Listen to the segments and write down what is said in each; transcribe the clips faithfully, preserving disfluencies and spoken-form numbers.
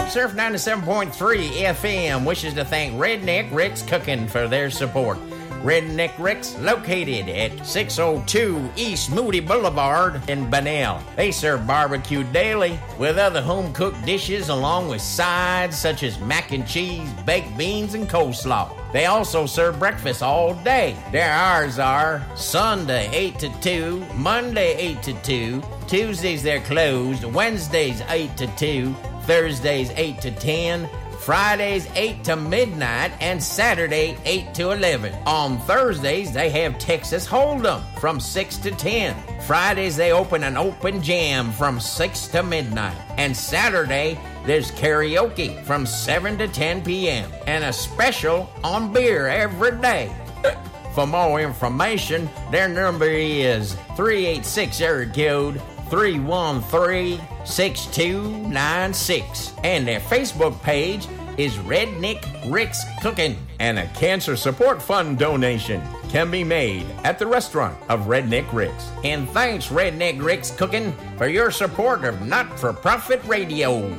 Surf ninety-seven point three F M wishes to thank Redneck Rick's Cooking for their support. Redneck Rick's, located at six oh two East Moody Boulevard in Bunnell. They serve barbecue daily with other home-cooked dishes along with sides such as mac and cheese, baked beans, and coleslaw. They also serve breakfast all day. Their hours are Sunday eight to two, Monday eight to two, Tuesdays they're closed, Wednesdays eight to two, Thursdays eight to ten, Fridays eight to midnight, and Saturday eight to eleven. On Thursdays, they have Texas Hold'em from six to ten. Fridays, they open an open jam from six to midnight. And Saturday, there's karaoke from seven to ten p.m. and a special on beer every day. For more information, their number is three eight six area code three one three, six two nine six. And their Facebook page is Redneck Rick's Cooking. And a cancer support fund donation can be made at the restaurant of Redneck Rick's. And thanks, Redneck Rick's Cooking, for your support of not-for-profit radio.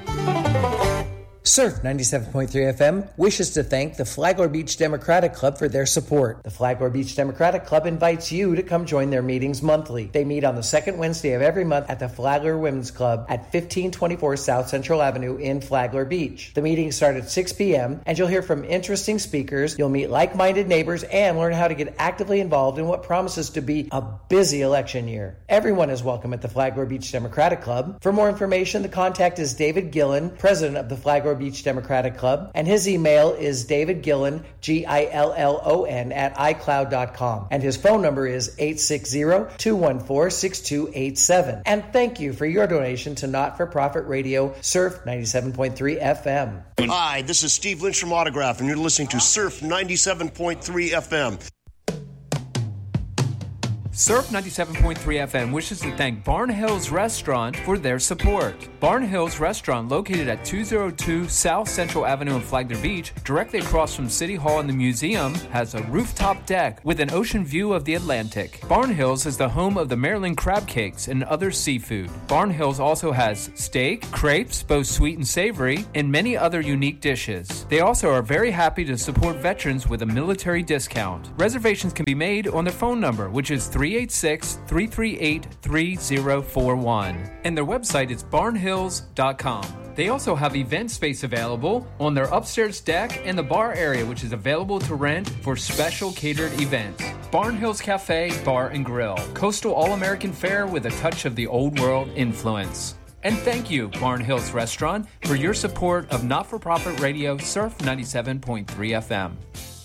Surf ninety-seven point three F M wishes to thank the Flagler Beach Democratic Club for their support. The Flagler Beach Democratic Club invites you to come join their meetings monthly. They meet on the second Wednesday of every month at the Flagler Women's Club at fifteen twenty-four South Central Avenue in Flagler Beach. The meetings start at six p.m. and you'll hear from interesting speakers, you'll meet like-minded neighbors, and learn how to get actively involved in what promises to be a busy election year. Everyone is welcome at the Flagler Beach Democratic Club. For more information, the contact is David Gillen, president of the Flagler Beach Democratic Club, and his email is David Gillen, G I L L O N, at i cloud dot com, and his phone number is eight six zero, two one four, six two eight seven. And thank you for your donation to Not-for-Profit Radio, Surf ninety-seven point three F M. Hi, this is Steve Lynch from Autograph, and you're listening to Surf ninety-seven point three F M. Surf ninety-seven point three F M wishes to thank Barn Hills Restaurant for their support. Barn Hills Restaurant, located at two oh two South Central Avenue in Flagler Beach, directly across from City Hall and the museum, has a rooftop deck with an ocean view of the Atlantic. Barn Hills is the home of the Maryland crab cakes and other seafood. Barn Hills also has steak, crepes, both sweet and savory, and many other unique dishes. They also are very happy to support veterans with a military discount. Reservations can be made on their phone number, which is three eight six, three three eight, three zero four one. And their website is barn hills dot com. They also have event space available on their upstairs deck and the bar area, which is available to rent for special catered events. Barn Hills Cafe, Bar and Grill. Coastal All-American fare with a touch of the old world influence. And thank you, Barn Hills Restaurant, for your support of not-for-profit radio Surf ninety-seven point three F M.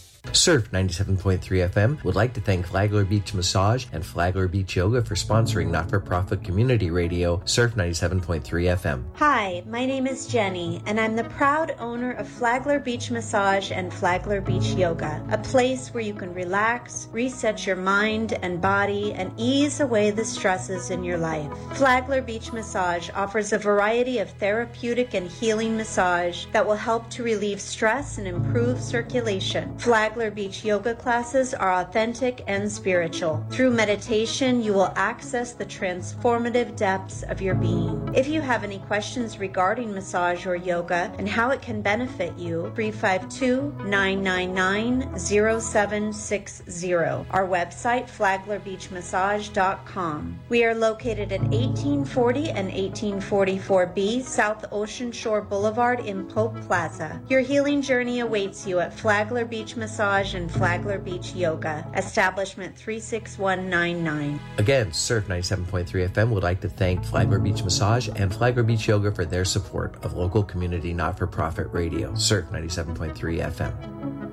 Surf ninety-seven point three F M would like to thank Flagler Beach Massage and Flagler Beach Yoga for sponsoring not-for-profit community radio, Surf ninety-seven point three F M. Hi, my name is Jenny, and I'm the proud owner of Flagler Beach Massage and Flagler Beach Yoga, a place where you can relax, reset your mind and body, and ease away the stresses in your life. Flagler Beach Massage offers a variety of therapeutic and healing massage that will help to relieve stress and improve circulation. Flagler Flagler Beach yoga classes are authentic and spiritual. Through meditation, you will access the transformative depths of your being. If you have any questions regarding massage or yoga and how it can benefit you, three five two, nine nine nine, zero seven six zero. Our website, flagler beach massage dot com. We are located at eighteen forty and eighteen forty-four B South Ocean Shore Boulevard in Pope Plaza. Your healing journey awaits you at Flagler Beach Massage and Flagler Beach Yoga, establishment three six one nine nine. Again, Surf ninety-seven point three F M would like to thank Flagler Beach Massage and Flagler Beach Yoga for their support of local community not-for-profit radio, Surf ninety-seven point three F M.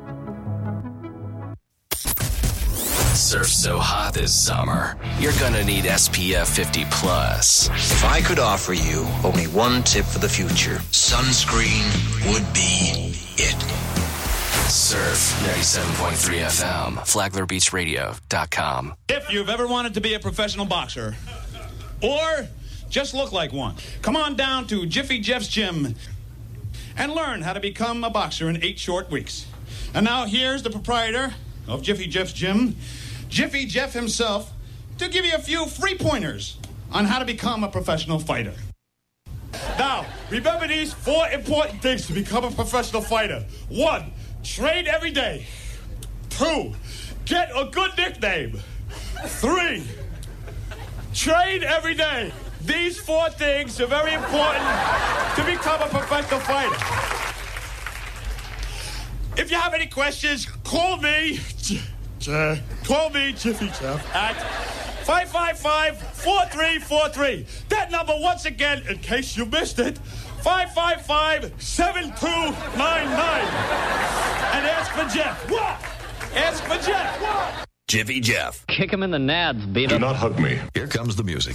Surf's so hot this summer, you're gonna need S P F fifty plus. If I could offer you only one tip for the future, sunscreen would be it. Surf ninety-seven point three F M, flagler beach radio dot com. If you've ever wanted to be a professional boxer, or just look like one, come on down to Jiffy Jeff's gym and learn how to become a boxer in eight short weeks. And now here's the proprietor of Jiffy Jeff's gym, Jiffy Jeff himself, to give you a few free pointers on how to become a professional fighter. Now, remember these four important things to become a professional fighter. One, train every day. Two, get a good nickname. Three, train every day. These four things are very important to become a professional fighter. If you have any questions, call me, J- J- call me Jiffy Jeff at five five five, four three four three. That number, once again, in case you missed it, five five five, seven two nine nine. And ask for Jeff. What? Ask for Jeff. What? Jiffy Jeff. Kick him in the nads, beat him. Do not hug me. Here comes the music.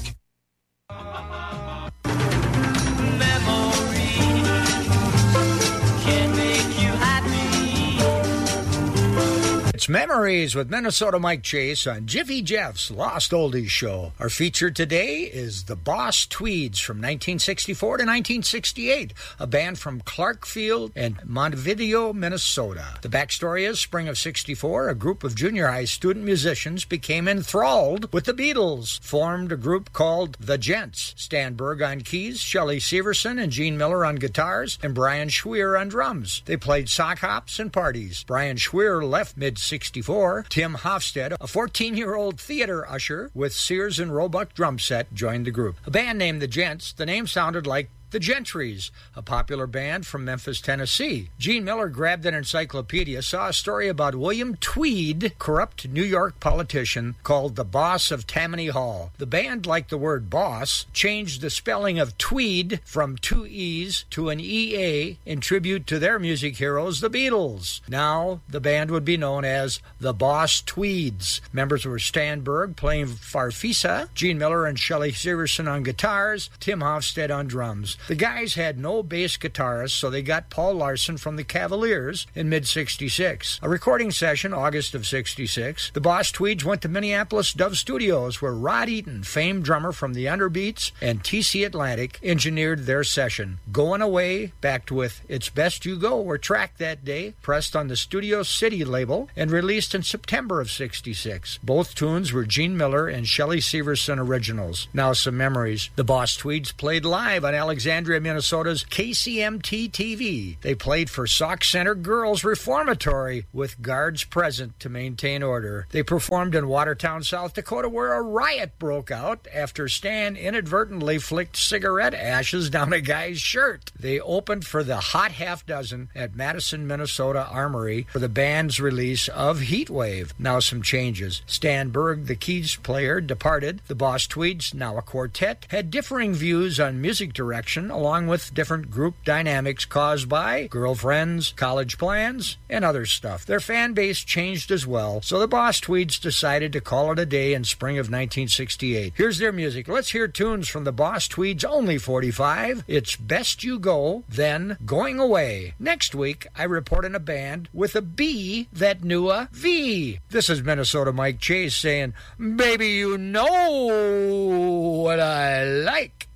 It's Memories with Minnesota Mike Chase on Jiffy Jeff's Lost Oldies Show. Our feature today is the Boss Tweeds from nineteen sixty-four to nineteen sixty-eight, a band from Clarkfield and Montevideo, Minnesota. The backstory is spring of sixty-four, a group of junior high student musicians became enthralled with the Beatles, formed a group called The Gents. Stan Berg on keys, Shelley Severson and Gene Miller on guitars, and Brian Schweer on drums. They played sock hops and parties. Brian Schweer left mid sixty-four. Tim Hofstede, a fourteen-year-old theater usher with Sears and Roebuck drum set, joined the group. A band named The Gents, the name sounded like The Gentrys, a popular band from Memphis, Tennessee. Gene Miller grabbed an encyclopedia, saw a story about William Tweed, corrupt New York politician, called the Boss of Tammany Hall. The band liked the word boss, changed the spelling of Tweed from two E's to an E A in tribute to their music heroes, the Beatles. Now, the band would be known as the Boss Tweeds. Members were Stan Berg playing Farfisa, Gene Miller and Shelley Severson on guitars, Tim Hofstede on drums. The guys had no bass guitarist, so they got Paul Larson from the Cavaliers in mid sixty-six. A recording session, August of sixty-six. The Boss Tweeds went to Minneapolis Dove Studios, where Rod Eaton, famed drummer from the Underbeats, and T C Atlantic engineered their session. Going Away, backed with It's Best You Go, were tracked that day, pressed on the Studio City label, and released in September of sixty-six. Both tunes were Gene Miller and Shelley Severson originals. Now some memories. The Boss Tweeds played live on Alexandria, Minnesota's K C M T T V. They played for Sauk Center Girls Reformatory with guards present to maintain order. They performed in Watertown, South Dakota, where a riot broke out after Stan inadvertently flicked cigarette ashes down a guy's shirt. They opened for the Hot Half Dozen at Madison, Minnesota Armory for the band's release of Heatwave. Now some changes. Stan Berg, the keys player, departed. The Boss Tweeds, now a quartet, had differing views on music direction, along with different group dynamics caused by girlfriends, college plans, and other stuff. Their fan base changed as well, so the Boss Tweeds decided to call it a day in spring of nineteen sixty-eight. Here's their music. Let's hear tunes from the Boss Tweeds' only forty-five. It's Best You Go, then Going Away. Next week, I report on a band with a B that knew a V. This is Minnesota Mike Chase saying, baby, you know what I like.